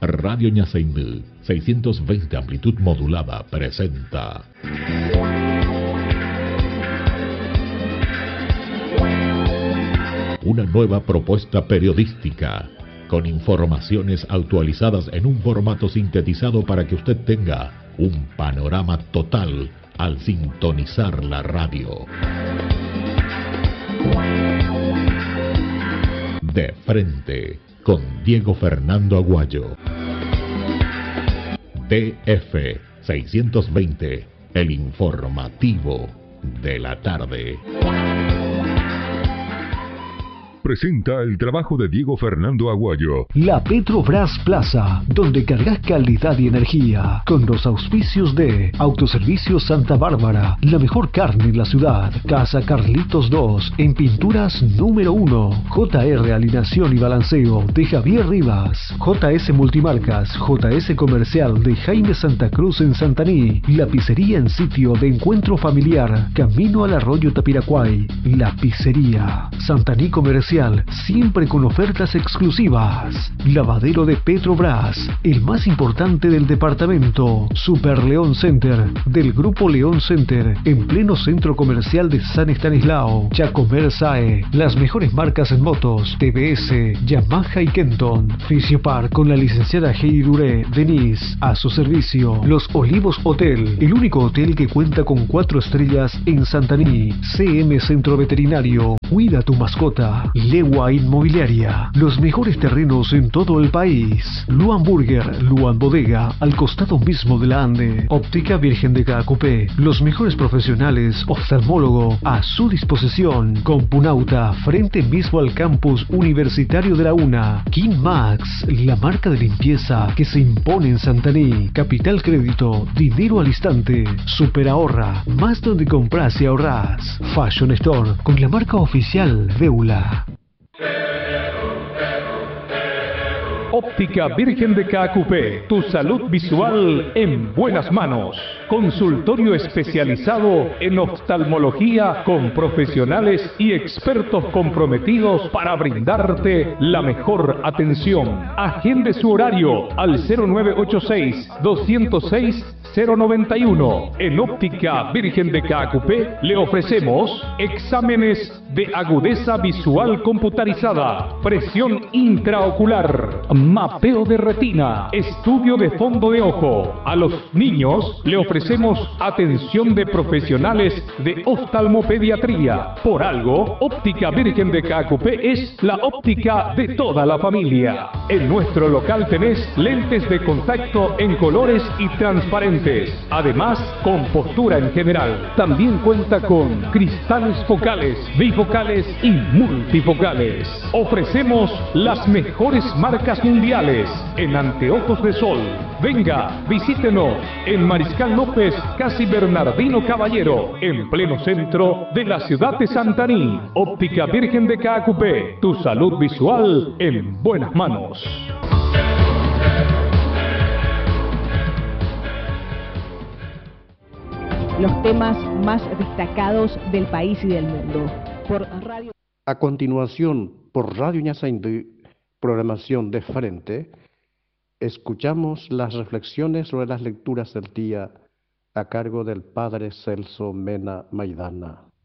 Radio Ñasaindú, 620 amplitud modulada, presenta una nueva propuesta periodística con informaciones actualizadas en un formato sintetizado para que usted tenga un panorama total al sintonizar la radio. De frente, con Diego Fernando Aguayo. DF 620, el informativo de la tarde. Presenta el trabajo de Diego Fernando Aguayo. La Petrobras Plaza, donde cargas calidad y energía, con los auspicios de Autoservicios Santa Bárbara, la mejor carne en la ciudad, Casa Carlitos 2, en pinturas número 1, JR Alineación y Balanceo de Javier Rivas, JS Multimarcas, JS Comercial de Jaime Santa Cruz en Santaní, la pizzería en sitio de encuentro familiar, camino al arroyo Tapiracuay, la pizzería, Santaní Comercial, siempre con ofertas exclusivas. Lavadero de Petrobras, el más importante del departamento. Super León Center, del Grupo León Center, en pleno centro comercial de San Estanislao. Chacomer SAE, las mejores marcas en motos, TBS, Yamaha y Kenton. Fisiopar con la licenciada Heidi Duré, Denise, a su servicio. Los Olivos Hotel, el único hotel que cuenta con 4 estrellas en Santaní. CM Centro Veterinario, cuida tu mascota. Legua Inmobiliaria, los mejores terrenos en todo el país. Luan Burger, Luan Bodega, al costado mismo de la Ande. Óptica Virgen de Caacupé, los mejores profesionales, oftalmólogo, a su disposición. Compunauta, frente mismo al campus universitario de la UNA. King Max, la marca de limpieza que se impone en Santaní. Capital Crédito, dinero al instante. Super Ahorra, más donde compras y ahorras. Fashion Store, con la marca oficial Veula. Óptica Virgen de Caacupé, tu salud visual en buenas manos. Consultorio especializado en oftalmología con profesionales y expertos comprometidos para brindarte la mejor atención. Agende su horario al 0986-206-091. En Óptica Virgen de Caacupé le ofrecemos exámenes de agudeza visual computarizada, presión intraocular, mapeo de retina, estudio de fondo de ojo. A los niños le ofrecemos atención de profesionales de oftalmopediatría. Por algo, Óptica Virgen de Caacupé es la óptica de toda la familia. En nuestro local tenés lentes de contacto en colores y transparentes, además con postura en general. También cuenta con cristales focales, bifocales y multifocales. Ofrecemos las mejores marcas mundiales en anteojos de sol. Venga, visítenos en Mariscal López, casi Bernardino Caballero, en pleno centro de la ciudad de Santaní. Óptica Virgen de Caacupé, tu salud visual en buenas manos. Los temas más destacados del país y del mundo. Por radio. A continuación, por Radio Ñasaindú, programación de frente, escuchamos las reflexiones sobre las lecturas del día a cargo del padre Celso Mena Maidana.